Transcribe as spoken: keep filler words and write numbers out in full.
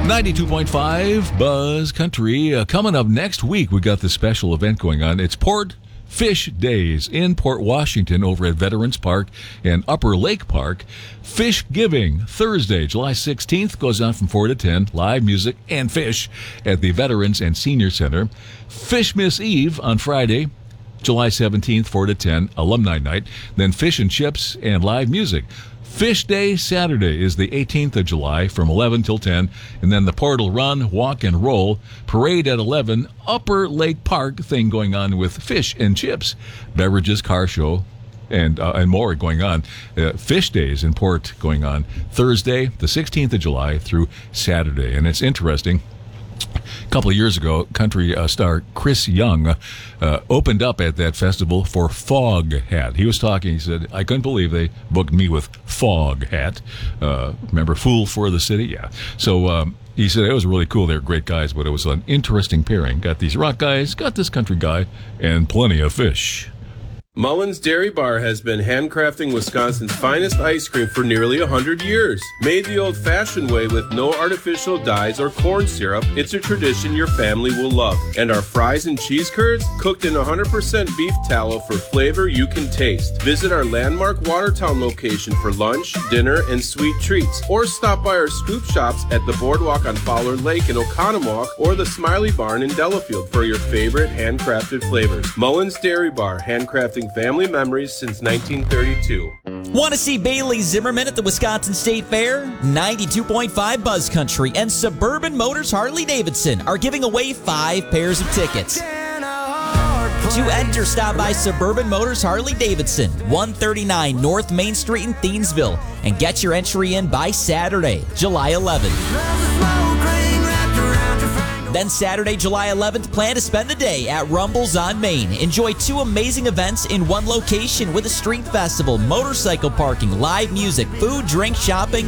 ninety-two point five Buzz Country. Uh, coming up next week, we got this special event going on. It's Port Fish Days in Port Washington over at Veterans Park and Upper Lake Park. Fish Giving, Thursday, July sixteenth, goes on from four to ten. Live music and fish at the Veterans and Senior Center. Fish Miss Eve on Friday, July seventeenth, four to ten, Alumni Night. Then Fish and Chips and live music. Fish Day Saturday is the eighteenth of July from eleven till ten, and then the Portal Run, Walk and Roll, Parade at eleven, Upper Lake Park thing going on with Fish and Chips, beverages, car show, and uh, and more going on. Uh, Fish Days in Port going on Thursday, the sixteenth of July through Saturday, and it's interesting. A couple of years ago, country uh, star Chris Young uh, opened up at that festival for Fog Hat. He was talking, he said, I couldn't believe they booked me with Fog Hat. Uh, remember Fool for the City? Yeah. So um, he said it was really cool. They're great guys, but it was an interesting pairing. Got these rock guys, got this country guy, and plenty of fish. Mullen's Dairy Bar has been handcrafting Wisconsin's finest ice cream for nearly one hundred years. Made the old-fashioned way with no artificial dyes or corn syrup, it's a tradition your family will love. And our fries and cheese curds, cooked in one hundred percent beef tallow for flavor you can taste. Visit our landmark Watertown location for lunch, dinner, and sweet treats. Or stop by our scoop shops at the Boardwalk on Fowler Lake in Oconomowoc or the Smiley Barn in Delafield for your favorite handcrafted flavors. Mullen's Dairy Bar, handcrafting family memories since nineteen thirty-two. Want to see Bailey Zimmerman at the Wisconsin State Fair? ninety-two point five Buzz Country and Suburban Motors Harley-Davidson are giving away five pairs of tickets. To enter, stop by Suburban Motors Harley-Davidson, one thirty-nine North Main Street in Thiensville, and get your entry in by Saturday, July eleventh. Then Saturday, July eleventh, plan to spend the day at Rumbles on Main. Enjoy two amazing events in one location with a street festival, motorcycle parking, live music, food, drink, shopping,